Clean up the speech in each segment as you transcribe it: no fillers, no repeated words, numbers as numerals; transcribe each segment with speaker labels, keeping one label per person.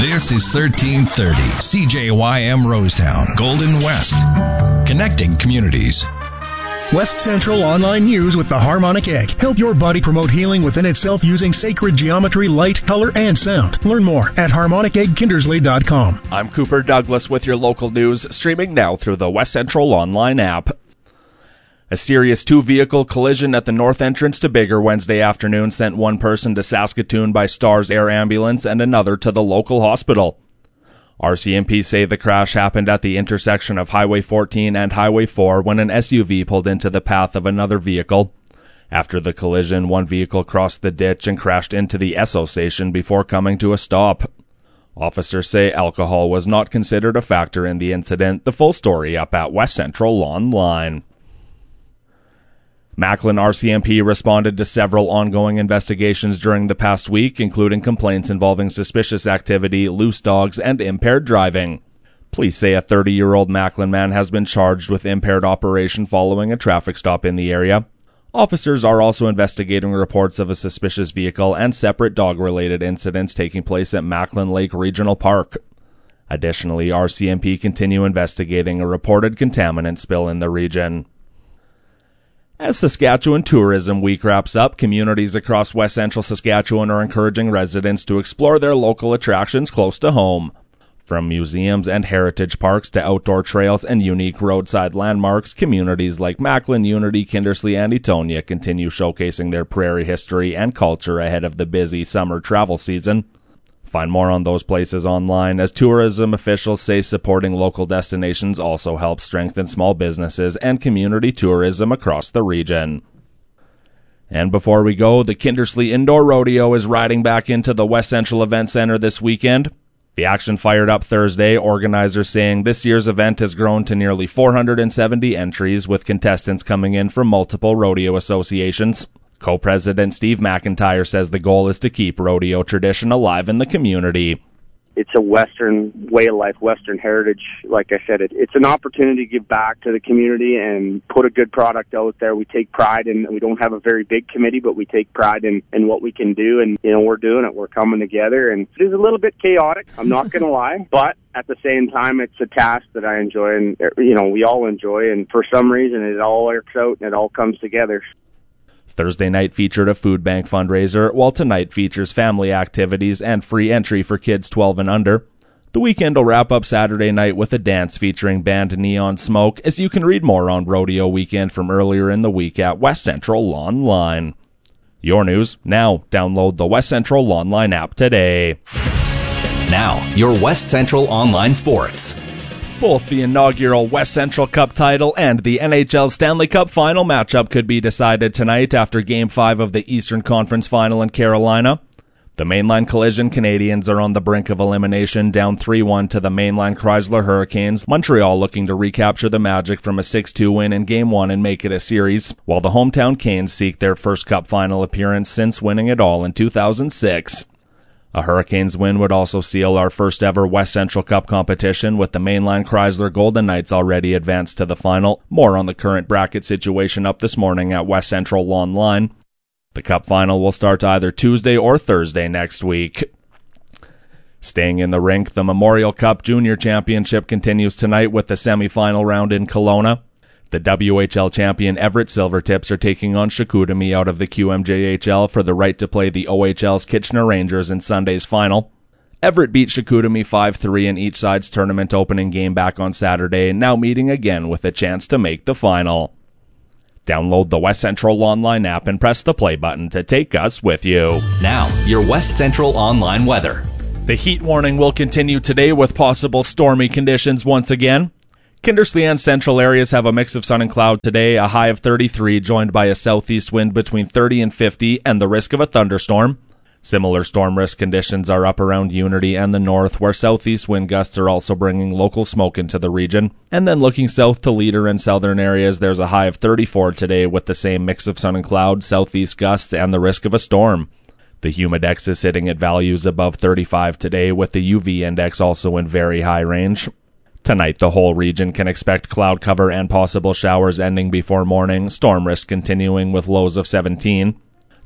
Speaker 1: This is 1330 CJYM Rosetown, Golden West. Connecting communities.
Speaker 2: West Central Online News with the Harmonic Egg. Help your body promote healing within itself using sacred geometry, light, color, and sound. Learn more at harmoniceggkindersley.com.
Speaker 3: I'm Cooper Douglas with your local news, streaming now through the West Central Online app. A serious two-vehicle collision at the north entrance to Bigger Wednesday afternoon sent one person to Saskatoon by Stars Air Ambulance and another to the local hospital. RCMP say the crash happened at the intersection of Highway 14 and Highway 4 when an SUV pulled into the path of another vehicle. After the collision, one vehicle crossed the ditch and crashed into the Esso station before coming to a stop. Officers say alcohol was not considered a factor in the incident. The full story up at West Central Online. Macklin RCMP responded to several ongoing investigations during the past week, including complaints involving suspicious activity, loose dogs, and impaired driving. Police say a 30-year-old Macklin man has been charged with impaired operation following a traffic stop in the area. Officers are also investigating reports of a suspicious vehicle and separate dog-related incidents taking place at Macklin Lake Regional Park. Additionally, RCMP continue investigating a reported contaminant spill in the region. As Saskatchewan Tourism Week wraps up, communities across West Central Saskatchewan are encouraging residents to explore their local attractions close to home. From museums and heritage parks to outdoor trails and unique roadside landmarks, communities like Macklin, Unity, Kindersley, and Etonia continue showcasing their prairie history and culture ahead of the busy summer travel season. Find more on those places online, as tourism officials say supporting local destinations also helps strengthen small businesses and community tourism across the region. And before we go, the Kindersley Indoor Rodeo is riding back into the West Central Event Center this weekend. The action fired up Thursday, organizers saying this year's event has grown to nearly 470 entries, with contestants coming in from multiple rodeo associations. Co-president Steve McIntyre says the goal is to keep rodeo tradition alive in the community.
Speaker 4: It's a Western way of life, Western heritage. Like I said, it's an opportunity to give back to the community and put a good product out there. We take pride in, we don't have a very big committee, but we take pride in what we can do. And, we're doing it. We're coming together. And it is a little bit chaotic, I'm not going to lie. But at the same time, it's a task that I enjoy and, we all enjoy. And for some reason, it all works out and it all comes together.
Speaker 3: Thursday night featured a food bank fundraiser, while tonight features family activities and free entry for kids 12 and under. The weekend will wrap up Saturday night with a dance featuring band Neon Smoke, as you can read more on Rodeo Weekend from earlier in the week at West Central Online. Your news now. Download the West Central Online app today.
Speaker 5: Now, your West Central Online sports.
Speaker 3: Both the inaugural West Central Cup title and the NHL Stanley Cup final matchup could be decided tonight after Game 5 of the Eastern Conference Final in Carolina. The Mainline Collision Canadiens are on the brink of elimination, down 3-1 to the Mainline Chrysler Hurricanes. Montreal looking to recapture the magic from a 6-2 win in Game 1 and make it a series, while the hometown Canes seek their first Cup final appearance since winning it all in 2006. A Hurricanes win would also seal our first ever West Central Cup competition, with the Mainline Chrysler Golden Knights already advanced to the final. More on the current bracket situation up this morning at West Central Online. The Cup final will start either Tuesday or Thursday next week. Staying in the rink, the Memorial Cup Junior Championship continues tonight with the semi-final round in Kelowna. The WHL champion Everett Silvertips are taking on Chicoutimi out of the QMJHL for the right to play the OHL's Kitchener Rangers in Sunday's final. Everett beat Chicoutimi 5-3 in each side's tournament opening game back on Saturday, now meeting again with a chance to make the final. Download the West Central Online app and press the play button to take us with you.
Speaker 5: Now, your West Central Online weather.
Speaker 3: The heat warning will continue today with possible stormy conditions once again. Kindersley and central areas have a mix of sun and cloud today, a high of 33, joined by a southeast wind between 30 and 50, and the risk of a thunderstorm. Similar storm risk conditions are up around Unity and the north, where southeast wind gusts are also bringing local smoke into the region. And then looking south to Leader and southern areas, there's a high of 34 today with the same mix of sun and cloud, southeast gusts, and the risk of a storm. The humidex is sitting at values above 35 today, with the UV index also in very high range. Tonight, the whole region can expect cloud cover and possible showers ending before morning, storm risk continuing with lows of 17.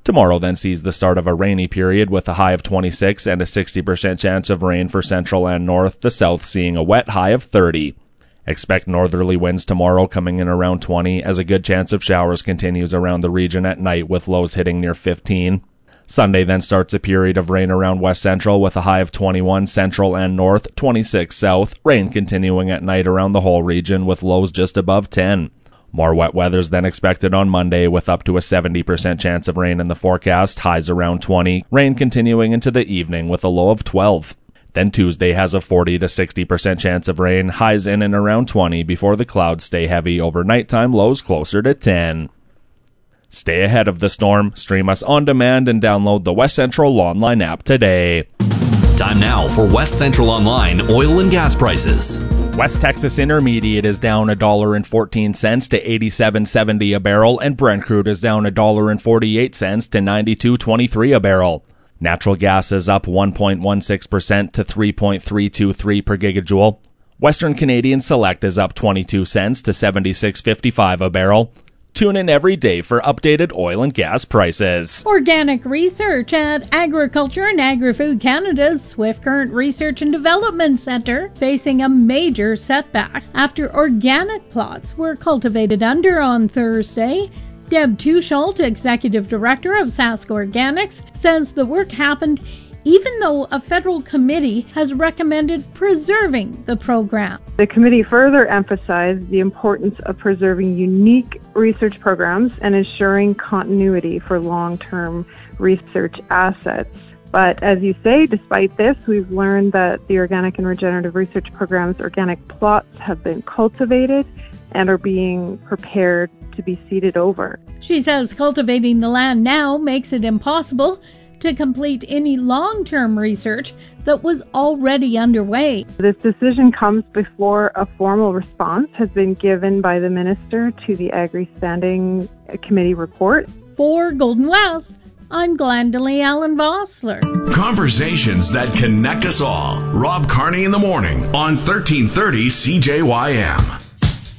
Speaker 3: Tomorrow then sees the start of a rainy period with a high of 26 and a 60% chance of rain for central and north, the south seeing a wet high of 30. Expect northerly winds tomorrow coming in around 20 as a good chance of showers continues around the region at night with lows hitting near 15. Sunday then starts a period of rain around west central with a high of 21 central and north, 26 south, rain continuing at night around the whole region with lows just above 10. More wet weather's then expected on Monday with up to a 70% chance of rain in the forecast, highs around 20, rain continuing into the evening with a low of 12. Then Tuesday has a 40 to 60% chance of rain, highs in and around 20 before the clouds stay heavy over nighttime, lows closer to 10. Stay ahead of the storm, stream us on demand, and download the West Central Online app today.
Speaker 5: Time now for West Central Online oil and gas prices.
Speaker 3: West Texas Intermediate is down $1.14 to $87.70 a barrel, and Brent crude is down $1.48 to $92.23 a barrel. Natural gas is up 1.16% to 3.323 per gigajoule. Western Canadian Select is up 22 cents to 76.55 a barrel. Tune in every day for updated oil and gas prices.
Speaker 6: Organic research at Agriculture and Agri-Food Canada's Swift Current Research and Development Centre facing a major setback after organic plots were cultivated under on Thursday. Deb Tuchelt, Executive Director of Sask Organics, says the work happened even though a federal committee has recommended preserving the program.
Speaker 7: The committee further emphasized the importance of preserving unique research programs and ensuring continuity for long-term research assets. But as you say, despite this, we've learned that the organic and regenerative research program's organic plots have been cultivated and are being prepared to be seeded over.
Speaker 6: She says cultivating the land now makes it impossible to complete any long-term research that was already underway.
Speaker 7: This decision comes before a formal response has been given by the Minister to the Agri Standing Committee report.
Speaker 6: For Golden West, I'm Glendalee Allen Vossler.
Speaker 8: Conversations that connect us all. Rob Carney in the morning on 1330 CJYM.